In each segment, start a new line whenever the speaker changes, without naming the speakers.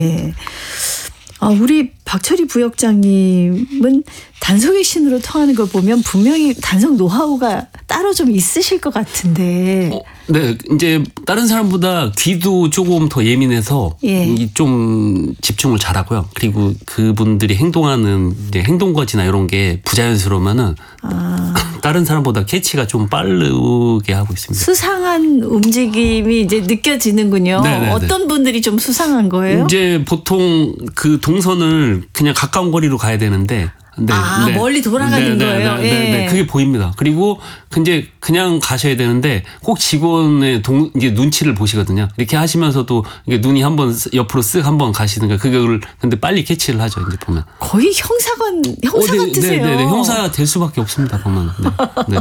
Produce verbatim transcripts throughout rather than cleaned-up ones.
예. 아, 우리 박철희 부역장님은 단성의 신으로 통하는 걸 보면 분명히 단성 노하우가 따로 좀 있으실 것 같은데.
어, 네, 이제 다른 사람보다 귀도 조금 더 예민해서
예.
좀 집중을 잘하고요. 그리고 그분들이 행동하는 이제 행동거지나 이런 게 부자연스러우면은
아.
다른 사람보다 캐치가 좀 빠르게 하고 있습니다.
수상한 움직임이 이제 느껴지는군요.
네네네.
어떤 분들이 좀 수상한 거예요?
이제 보통 그 동선을 그냥 가까운 거리로 가야 되는데. 네,
아,
네.
멀리 돌아가는
네,
거예요?
네, 네,
예.
네, 그게 보입니다. 그리고 이제 그냥 가셔야 되는데 꼭 직원의 동, 이제 눈치를 보시거든요. 이렇게 하시면서도 이게 눈이 한번 옆으로 쓱 한번 가시는가 그걸 근데 빨리 캐치를 하죠. 이제 보면.
거의 형사관, 형사
어, 네,
같으세요.
네, 네, 네. 형사 될 수밖에 없습니다. 보면. 네. 네.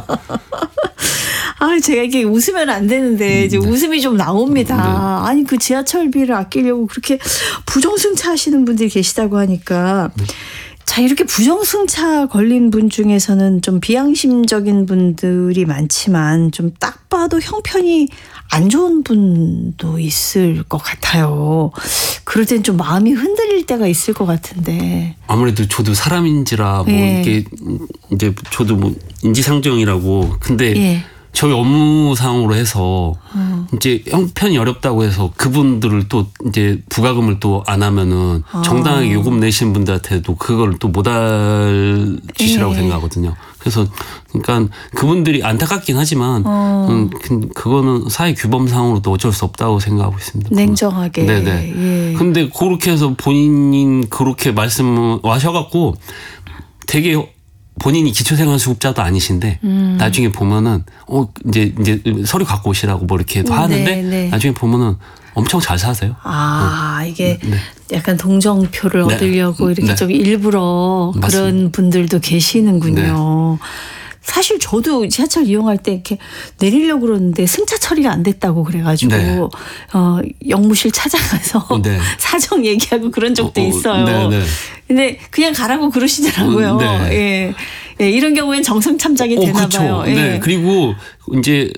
아, 제가 이게 웃으면 안 되는데 이제
네.
웃음이 좀 나옵니다.
네.
아니 그 지하철비를 아끼려고 그렇게 부정승차 하시는 분들이 계시다고 하니까
네.
자, 이렇게 부정승차 걸린 분 중에서는 좀 비양심적인 분들이 많지만 좀 딱 봐도 형편이 안 좋은 분도 있을 것 같아요. 그럴 땐 좀 마음이 흔들릴 때가 있을 것 같은데.
아무래도 저도 사람인지라 뭐
예.
이게 이제 저도 뭐 인지상정이라고 근데
예.
저희 업무상으로 해서
음.
이제 형편이 어렵다고 해서 그분들을 또 이제 부가금을 또 안 하면은
아.
정당하게 요금 내신 분들한테도 그걸 또 못 할 짓이라고
예.
생각하거든요. 그래서 그러니까 그분들이 안타깝긴 하지만
어.
음, 그- 그거는 사회 규범상으로도 어쩔 수 없다고 생각하고 있습니다.
냉정하게.
네네.
예.
근데 그렇게 해서 본인 그렇게 말씀하셔갖고 되게 본인이 기초생활수급자도 아니신데
음.
나중에 보면은 어 이제 이제 서류 갖고 오시라고 뭐 이렇게
네,
하는데
네.
나중에 보면은 엄청 잘 사세요.
아, 이게
네.
약간 동정표를
네.
얻으려고 이렇게
네.
좀 일부러
맞습니다.
그런 분들도 계시는군요.
네.
사실 저도 지하철 이용할 때 이렇게 내리려고 그러는데 승차 처리가 안 됐다고 그래가지고
네.
어, 영무실 찾아가서
어, 네.
사정 얘기하고 그런 적도
어, 어,
있어요.
네, 네.
근데 그냥 가라고 그러시더라고요.
음, 네.
예. 예, 이런 경우엔 정상 참작이
어,
되나
그렇죠.
봐요. 예.
네. 그리고 이제